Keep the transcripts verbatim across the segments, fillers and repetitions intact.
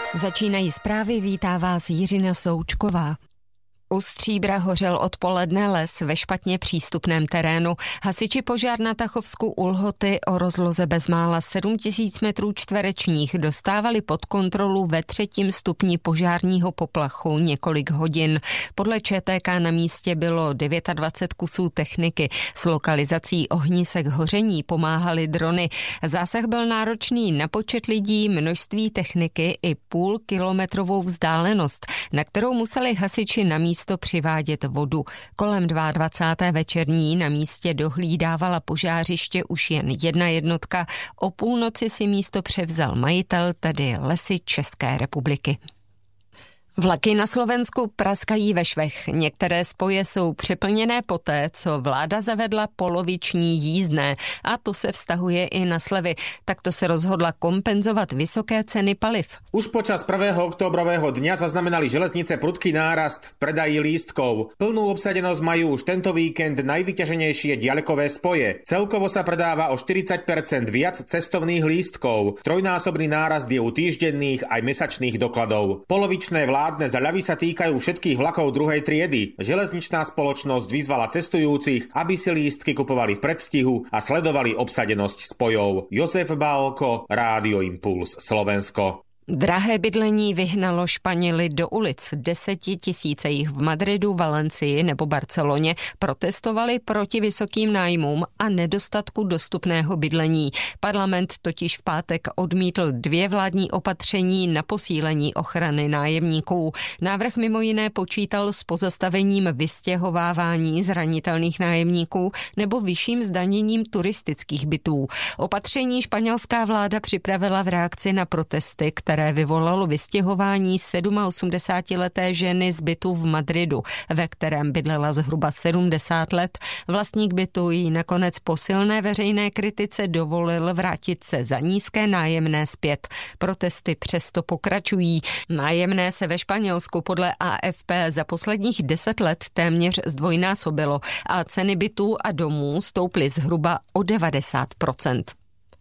Začínají zprávy, vítá vás Jiřina Součková. U Stříbra hořel odpoledne les ve špatně přístupném terénu. Hasiči požár na Tachovsku u Lhoty o rozloze bezmála sedm tisíc metrů čtverečních dostávali pod kontrolu ve třetím stupni požárního poplachu několik hodin. Podle ČTK na místě bylo dvacet devět kusů techniky. S lokalizací ohnisek hoření pomáhaly drony. Zásah byl náročný na počet lidí, množství techniky i půl kilometrovou vzdálenost, na kterou museli hasiči na místě to přivádět vodu. Kolem dvacáté druhé večerní na místě dohlídávala požářiště už jen jedna jednotka. O půlnoci si místo převzal majitel, tedy Lesy České republiky. Vlaky na Slovensku praskají ve švech. Některé spoje jsou přeplněné poté, co vláda zavedla poloviční jízdné, a to se vztahuje i na slevy. Takto se rozhodla kompenzovat vysoké ceny paliv. Už počas prvého októbrového dňa zaznamenali železnice prudký nárast v predaji lístkov. Plnú obsadenosť majú už tento víkend najvyťaženejšie diaľkové spoje. Celkovo sa predáva o štyridsať percent viac cestovných lístkov. Trojnásobný nárast je u týždenných aj mesačných dokladov. Polovičné vlády Vládne zaľavy sa týkajú všetkých vlakov druhej triedy. Železničná spoločnosť vyzvala cestujúcich, aby si lístky kupovali v predstihu a sledovali obsadenosť spojov. Jozef Bálko, Rádio Impuls, Slovensko. Drahé bydlení vyhnalo Španěly do ulic. Desetitisíce jich v Madridu, Valencii nebo Barceloně protestovali proti vysokým nájmům a nedostatku dostupného bydlení. Parlament totiž v pátek odmítl dvě vládní opatření na posílení ochrany nájemníků. Návrh mimo jiné počítal s pozastavením vystěhovávání zranitelných nájemníků nebo vyšším zdaněním turistických bytů. Opatření španělská vláda připravila v reakci na protesty, které které vyvolalo vystěhování osmdesátisedmileté ženy z bytu v Madridu, ve kterém bydlela zhruba sedmdesát let. Vlastník bytu jí nakonec po silné veřejné kritice dovolil vrátit se za nízké nájemné zpět. Protesty přesto pokračují. Nájemné se ve Španělsku podle A F P za posledních deset let téměř zdvojnásobilo a ceny bytů a domů stouply zhruba o devadesát procent.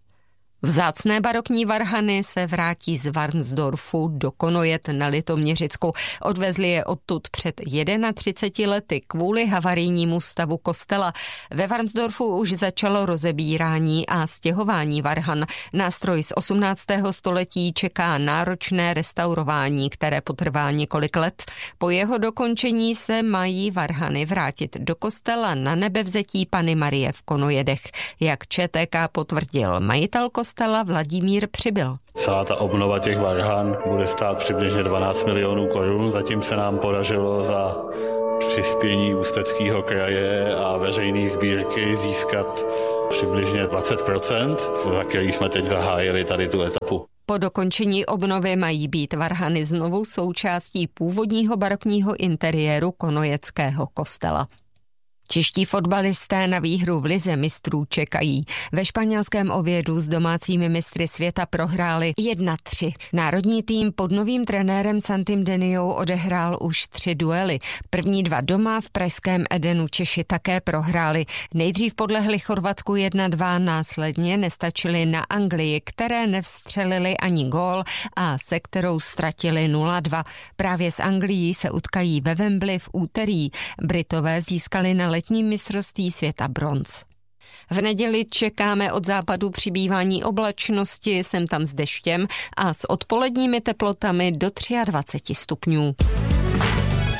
Vzácné barokní varhany se vrátí z Varnsdorfu do Konojet na Litoměřicku. Odvezli je odtud před třiceti jedněmi lety kvůli havarijnímu stavu kostela. Ve Varnsdorfu už začalo rozebírání a stěhování varhan. Nástroj z osmnáctého století čeká náročné restaurování, které potrvá několik let. Po jeho dokončení se mají varhany vrátit do kostela na Nebevzetí Panny Marie v Konojedech. Jak Č T K potvrdil majitel kostela Vladimír Přibyl. Celá ta obnova těch varhan bude stát přibližně dvanáct milionů korun. Zatím se nám podařilo za přispění Ústeckého kraje a veřejné sbírky získat přibližně dvacet procent, za který jsme teď zahájili tady tu etapu. Po dokončení obnovy mají být varhany znovu součástí původního barokního interiéru konojeckého kostela. Čeští fotbalisté na výhru v lize mistrů čekají. Ve španělském Ovědu s domácími mistry světa prohráli jedna tři. Národní tým pod novým trenérem Santim Deniou odehrál už tři duely. První dva doma, v pražském Edenu Češi také prohráli. Nejdřív podlehli Chorvatsku jedna dva, následně nestačili na Anglii, které nevstřelili ani gól a se kterou ztratili nula dva. Právě s Anglií se utkají ve Wembley v úterý. Britové získali na letním mistrovství světa bronz. V neděli čekáme od západu přibývání oblačnosti, sem tam s deštěm a s odpoledními teplotami do dvacet tři stupňů.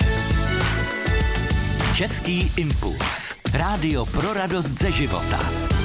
Český impuls. Rádio pro radost ze života.